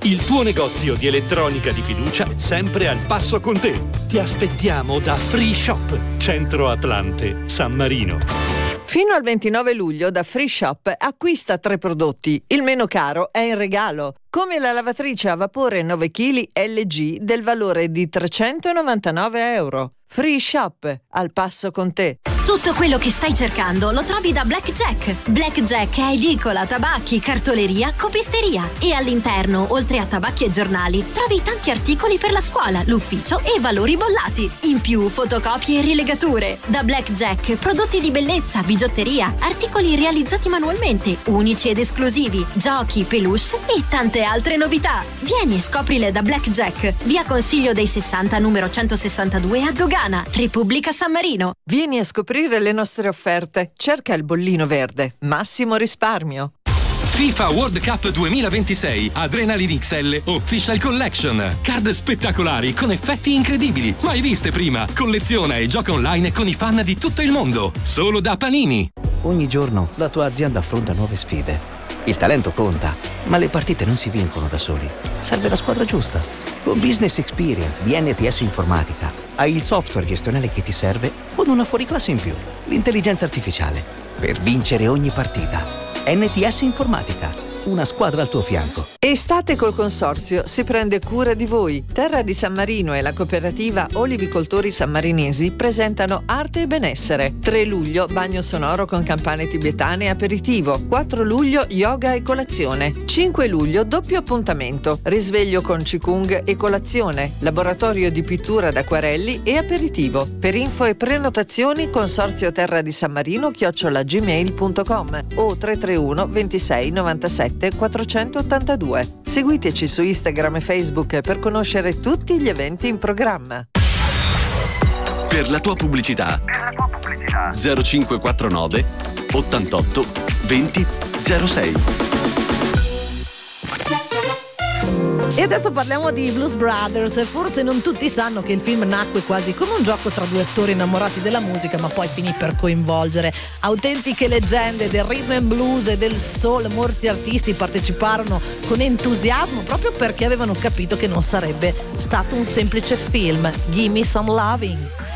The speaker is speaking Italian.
il tuo negozio di elettronica di fiducia sempre al passo con te. Ti aspettiamo da Free Shop, Centro Atlante, San Marino. Fino al 29 luglio da Free Shop acquista 3 prodotti. Il meno caro è in regalo, come la lavatrice a vapore 9 kg LG del valore di €399. Free Shop, al passo con te. Tutto quello che stai cercando lo trovi da Blackjack. Blackjack è edicola, tabacchi, cartoleria, copisteria. E all'interno, oltre a tabacchi e giornali, trovi tanti articoli per la scuola, l'ufficio e valori bollati. In più, fotocopie e rilegature. Da Blackjack, prodotti di bellezza, bigiotteria, articoli realizzati manualmente, unici ed esclusivi, giochi, peluche e tante altre novità. Vieni e scoprile da Blackjack. Via Consiglio dei 60, numero 162 a Dogana, Repubblica San Marino. Vieni a scoprire le nostre offerte. Cerca il bollino verde. Massimo risparmio. FIFA World Cup 2026 Adrenaline XL Official Collection. Card spettacolari con effetti incredibili, mai viste prima. Colleziona e gioca online con i fan di tutto il mondo. Solo da Panini. Ogni giorno la tua azienda affronta nuove sfide. Il talento conta, ma le partite non si vincono da soli. Serve la squadra giusta. Con Business Experience di NTS Informatica hai il software gestionale che ti serve con una fuoriclasse in più, l'intelligenza artificiale, per vincere ogni partita. NTS Informatica, una squadra al tuo fianco. Estate col Consorzio si prende cura di voi. Terra di San Marino e la cooperativa Olivicoltori Sammarinesi presentano Arte e Benessere. 3 luglio bagno sonoro con campane tibetane e aperitivo. 4 luglio yoga e colazione. 5 luglio doppio appuntamento. Risveglio con Qigong e colazione. Laboratorio di pittura d'acquarelli e aperitivo. Per info e prenotazioni Consorzio Terra di San Marino @gmail.com o 331 26 97 482. Seguiteci su Instagram e Facebook per conoscere tutti gli eventi in programma. Per la tua pubblicità 0549 88 20 06. E adesso parliamo di Blues Brothers. Forse non tutti sanno che il film nacque quasi come un gioco tra 2 attori innamorati della musica, ma poi finì per coinvolgere autentiche leggende del rhythm and blues e del soul. Molti artisti parteciparono con entusiasmo proprio perché avevano capito che non sarebbe stato un semplice film. Gimme Some Loving.